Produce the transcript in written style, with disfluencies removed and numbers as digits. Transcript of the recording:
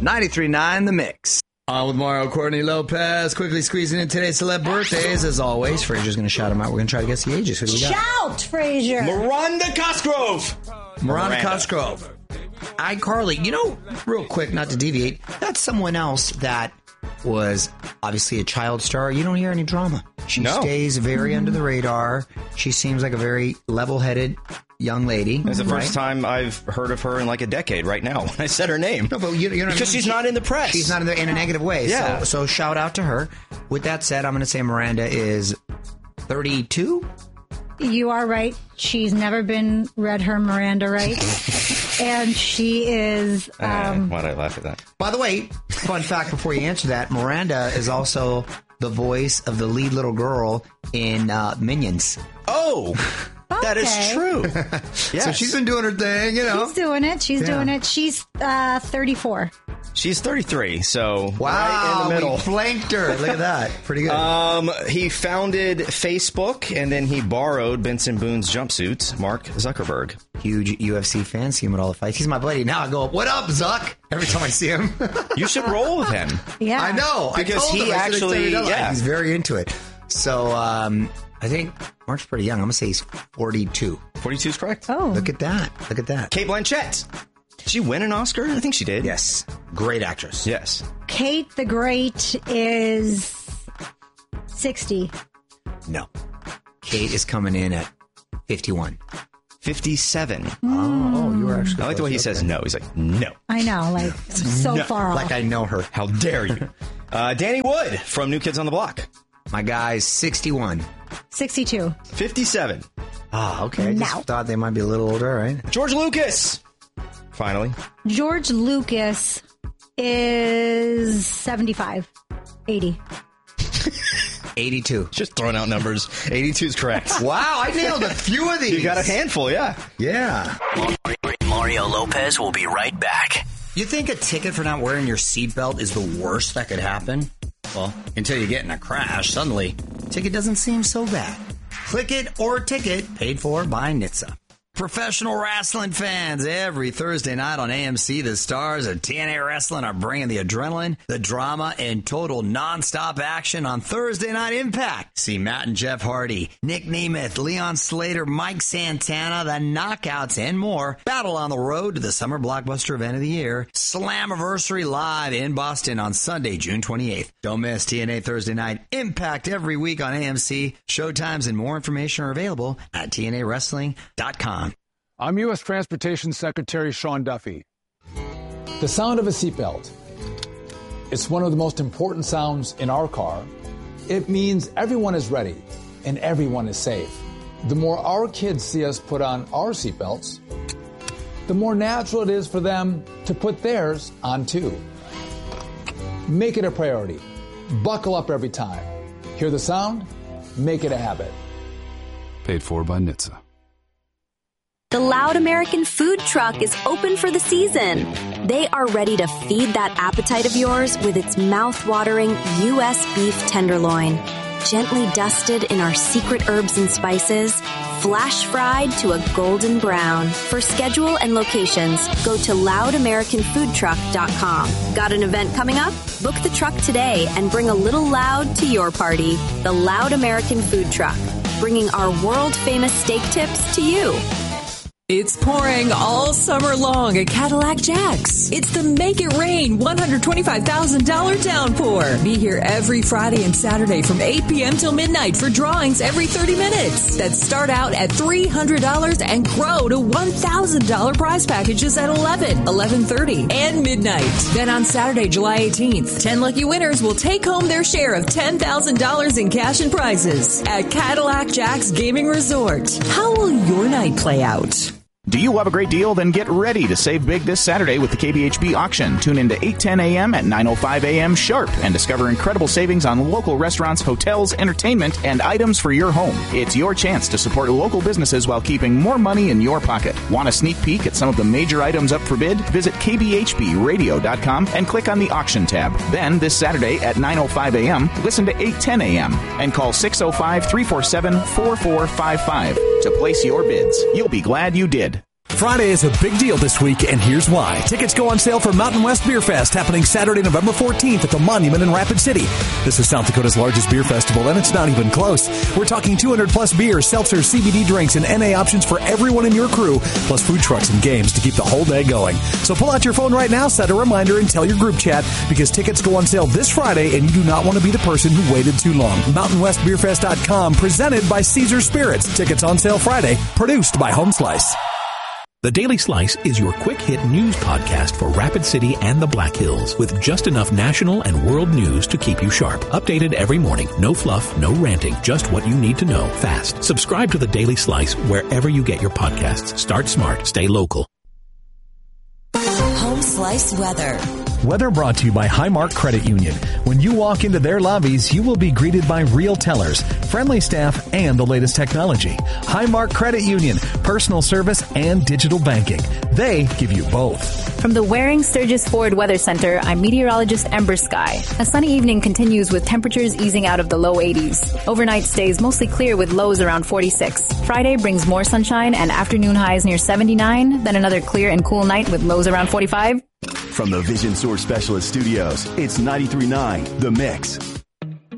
93.9 The Mix. On with Mario Courtney Lopez, quickly squeezing in today's celeb birthdays. As always, Frazier's going to shout them out. We're going to try to guess the ages. Who do we got? Shout, Frazier! Miranda Cosgrove. Miranda Cosgrove. iCarly. Real quick, not to deviate, that's someone else that was obviously a child star. You don't hear any drama. She stays very under the radar. She seems like a very level-headed young lady. It's the first time I've heard of her in like a decade right now when I said her name. No, but you know because she's not in the press. She's not in a negative way. Yeah. So shout out to her. With that said, I'm going to say Miranda is 32. You are right. She's never been read her Miranda right. And she is... why'd I laugh at that? By the way, fun fact before you answer that, Miranda is also the voice of the lead little girl in Minions. Oh! That is true. Yes. So she's been doing her thing, She's doing it. She's doing it. She's 34. She's 33, so wow, right in the middle. We flanked her. Look at that. Pretty good. He founded Facebook, and then he borrowed Benson Boone's jumpsuits, Mark Zuckerberg. Huge UFC fan. See him at all the fights. He's my buddy. Now I go, what up, Zuck? Every time I see him. You should roll with him. Yeah. I know. Because he actually, he's very into it. So, I think Mark's pretty young. I'm going to say he's 42. 42 is correct. Oh. Look at that. Kate Blanchett. Did she win an Oscar? I think she did. Yes. Great actress. Yes. Kate the Great is 60. No. Kate is coming in at 51. 57. Oh, you were actually I like the way he says no. He's like, no. I know, so far off. Like I know her. How dare you? Danny Wood from New Kids on the Block. My guy's 61. 62. 57. Oh, okay. I just thought they might be a little older, right? George Lucas. Finally. George Lucas is 75. 80. 82. Just throwing out numbers. 82 is correct. Wow, I nailed a few of these. You got a handful, yeah. Yeah. Mario Lopez will be right back. You think a ticket for not wearing your seatbelt is the worst that could happen? Well, until you get in a crash, suddenly, ticket doesn't seem so bad. Click It or Ticket, paid for by NHTSA. Professional wrestling fans, every Thursday night on AMC, the stars of TNA Wrestling are bringing the adrenaline, the drama, and total nonstop action on Thursday Night Impact. See Matt and Jeff Hardy, Nick Nemeth, Leon Slater, Mike Santana, the Knockouts, and more battle on the road to the summer blockbuster event of the year, Slammiversary Live in Boston on Sunday, June 28th. Don't miss TNA Thursday Night Impact every week on AMC. Showtimes and more information are available at TNAWrestling.com. I'm U.S. Transportation Secretary Sean Duffy. The sound of a seatbelt. It's one of the most important sounds in our car. It means everyone is ready and everyone is safe. The more our kids see us put on our seatbelts, the more natural it is for them to put theirs on too. Make it a priority. Buckle up every time. Hear the sound? Make it a habit. Paid for by NHTSA. The Loud American Food Truck is open for the season. They are ready to feed that appetite of yours with its mouth-watering U.S. beef tenderloin. Gently dusted in our secret herbs and spices, flash fried to a golden brown. For schedule and locations, go to loudamericanfoodtruck.com. Got an event coming up? Book the truck today and bring a little loud to your party. The Loud American Food Truck, bringing our world-famous steak tips to you. It's pouring all summer long at Cadillac Jack's. It's the Make It Rain $125,000 downpour. Be here every Friday and Saturday from 8 p.m. till midnight for drawings every 30 minutes that start out at $300 and grow to $1,000 prize packages at 11, 11:30, and midnight. Then on Saturday, July 18th, 10 lucky winners will take home their share of $10,000 in cash and prizes at Cadillac Jack's Gaming Resort. How will your night play out? Do you love a great deal? Then get ready to save big this Saturday with the KBHB auction. Tune in to 8:10 a.m. at 9:05 a.m. sharp and discover incredible savings on local restaurants, hotels, entertainment, and items for your home. It's your chance to support local businesses while keeping more money in your pocket. Want a sneak peek at some of the major items up for bid? Visit kbhbradio.com and click on the auction tab. Then, this Saturday at 9:05 a.m., listen to 8:10 a.m. and call 605-347-4455 to place your bids. You'll be glad you did. Friday is a big deal this week, and here's why. Tickets go on sale for Mountain West Beer Fest happening Saturday, November 14th at the Monument in Rapid City. This is South Dakota's largest beer festival, and it's not even close. We're talking 200-plus beers, seltzers, CBD drinks, and NA options for everyone in your crew, plus food trucks and games to keep the whole day going. So pull out your phone right now, set a reminder, and tell your group chat, because tickets go on sale this Friday, and you do not want to be the person who waited too long. MountainWestBeerFest.com, presented by Caesar Spirits. Tickets on sale Friday, produced by Home Slice. The Daily Slice is your quick-hit news podcast for Rapid City and the Black Hills, with just enough national and world news to keep you sharp. Updated every morning. No fluff, no ranting, just what you need to know fast. Subscribe to The Daily Slice wherever you get your podcasts. Start smart. Stay local. Home Slice weather. Weather brought to you by Highmark Credit Union. When you walk into their lobbies, you will be greeted by real tellers, friendly staff, and the latest technology. Highmark Credit Union, personal service and digital banking. They give you both. From the Waring Sturgis Ford Weather Center, I'm meteorologist Ember Sky. A sunny evening continues with temperatures easing out of the low 80s. Overnight stays mostly clear with lows around 46. Friday brings more sunshine and afternoon highs near 79, then another clear and cool night with lows around 45. From the Vision Source Specialist Studios, it's 93.9 The Mix.